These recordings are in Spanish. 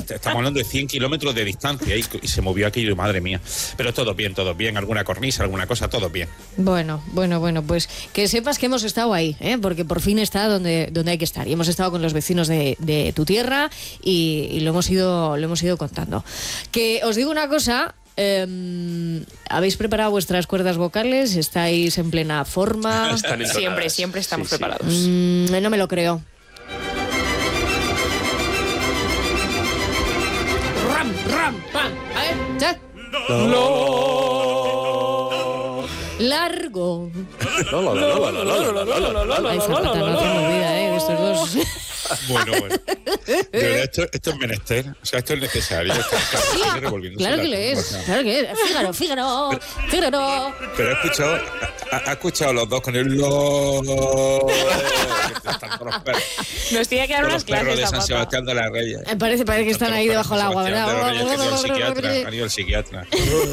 estamos hablando de 100 kilómetros de distancia y se movió aquello, madre mía. Pero todo bien, alguna cornisa, alguna cosa, todo bien. Bueno, pues que sepas que hemos estado ahí, porque por fin está donde hay que estar. Y hemos estado con los vecinos de tu tierra y lo hemos ido contando. Que os digo una cosa... ¿habéis preparado vuestras cuerdas vocales? ¿Estáis en plena forma? Siempre estamos preparados. No me lo creo. Ram, pam. A ver, ¿ya? Largo. Ay, Zapata, no tengo vida, de estos dos. Bueno. De verdad, esto es menester. O sea, esto es necesario. Claro que lo es. Fígaro. Pero ha escuchado los dos con el lo. Nos tiene que dar unas clases. Los perros de San Sebastián de la Reyes. Parece que están ahí debajo del agua, ¿verdad? Han ido al psiquiatra.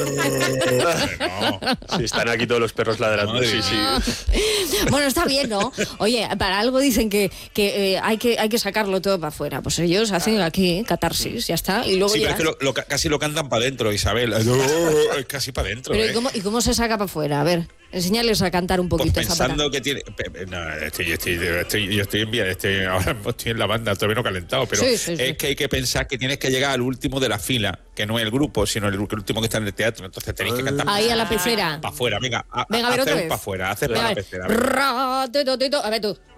Sí, están aquí todos los perros ladrando. Sí. Bueno, está bien, ¿no? Oye, para algo dicen que hay que sacarlo todo para afuera. Pues ellos hacen aquí catarsis, ya está. Y luego pero es que casi lo cantan para adentro, Isabel. Casi para adentro. Pero ¿y cómo se saca para afuera? A ver, enseñarles a cantar un poquito. Pues pensando que tiene... No, yo estoy en vía, ahora estoy en la banda, todavía no calentado, pero sí. Es que hay que pensar que tienes que llegar al último de la fila, que no es el grupo, sino el último que está en el teatro. Entonces tenéis que cantar ahí a la pecera. Para afuera, venga, a ver otra vez. Para afuera, hacer para la pecera. A ver tú.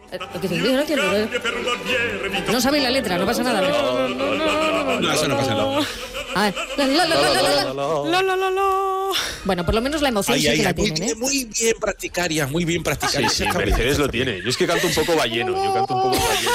No sabéis la letra, no pasa nada. No, eso no pasa nada. A ver. Bueno, por lo menos la emoción sí que la tienen, Muy bien practicaria. Sí, Mercedes lo tiene. Yo es que canto un poco balleno. Yo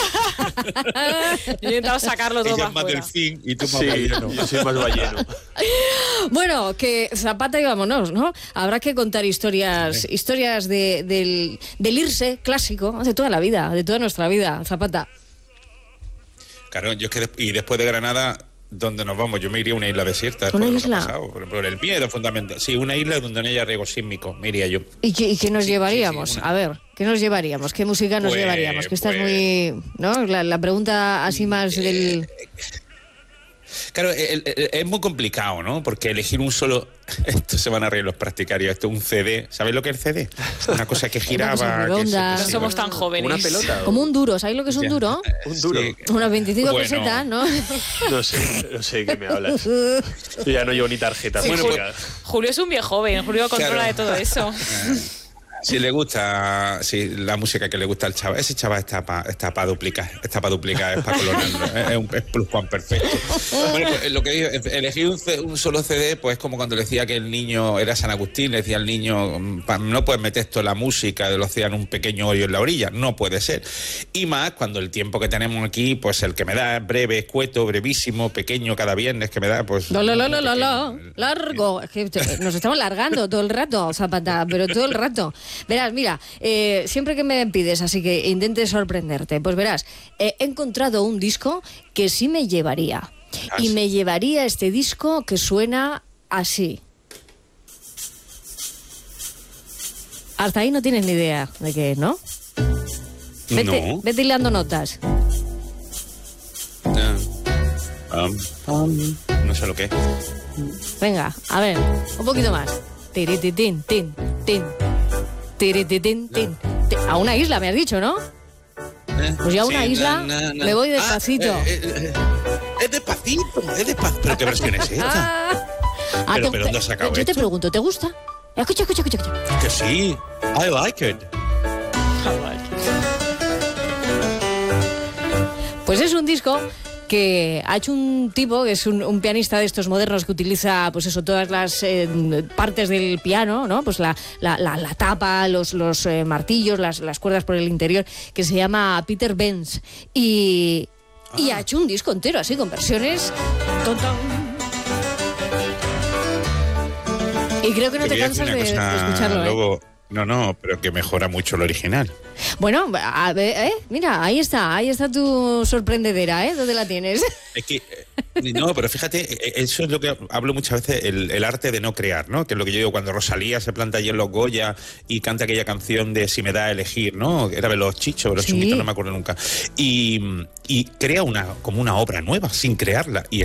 he intentado sacarlo todo Ella para es más afuera. delfín y tú más balleno. Yo soy más balleno. Bueno, que Zapata y vámonos, ¿no? Habrá que contar historias del irse clásico de toda la vida, de toda nuestra vida, Zapata. Claro, yo es que y después de Granada, ¿dónde nos vamos? Yo me iría a una isla desierta. ¿Una isla? Por ejemplo, el miedo fundamental. Sí, una isla donde no haya riesgo sísmico, me iría yo. ¿Y qué nos llevaríamos? A ver, ¿qué nos llevaríamos? ¿Qué música nos llevaríamos? Que esta es muy... ¿no? La pregunta así más del... Claro, es muy complicado, ¿no? Porque elegir un solo... Esto se van a reír los practicarios. Esto es un CD. ¿Sabéis lo que es el CD? Una cosa que giraba... redonda. No somos tan jóvenes. Una pelota. Como un duro. ¿Sabéis lo que es un duro? Un duro. Sí. Unas 25 pesetas, ¿no? No sé de qué me hablas. Yo ya no llevo ni tarjeta. Sí, Julio es un viejo joven. Julio controla de todo eso. Si le gusta, la música que le gusta al chaval, ese chaval está para duplicar, es para colorarlo, es pluscuam perfecto. Bueno, pues lo que digo, elegir un solo CD, pues como cuando le decía que el niño era San Agustín, le decía al niño, no puedes meter toda la música del océano en un pequeño hoyo en la orilla, no puede ser. Y más cuando el tiempo que tenemos aquí, pues el que me da es breve, escueto, brevísimo, pequeño cada viernes que me da, pues... Largo. Es que nos estamos largando todo el rato, Zapata, pero todo el rato. Verás, mira, siempre que me pides, así que intentes sorprenderte, pues verás, he encontrado un disco que sí me llevaría. Y me llevaría este disco que suena así. Hasta ahí no tienes ni idea de qué es, ¿no? Vete hilando notas. No sé lo que es. Venga, a ver, un poquito más. Tirititín, tin, tin. Tirititín, tin. A una isla, me has dicho, ¿no? Pues ya a una isla me voy despacito. Es despacito. ¿Pero qué versión es esta? ¿Pero dónde has sacado esto? Yo te pregunto, ¿te gusta? Escucha. Que sí, I like it. Pues es un disco que ha hecho un tipo que es un pianista de estos modernos que utiliza, pues eso, todas las partes del piano, ¿no? Pues la tapa, los martillos, las cuerdas por el interior, que se llama Peter Benz. Y ha hecho un disco entero, así, con versiones... Y creo que no te cansas de escucharlo, luego, No, pero que mejora mucho lo original. Bueno, a ver, mira, ahí está tu sorprendedera, ¿eh? ¿Dónde la tienes? Es que, no, pero fíjate, eso es lo que hablo muchas veces, el arte de no crear, ¿no? Que es lo que yo digo, cuando Rosalía se planta allí en los Goya y canta aquella canción de Si me da a elegir, ¿no? Era de los Chichos, de los Chunguitos, no me acuerdo nunca. Y crea como una obra nueva, sin crearla. Y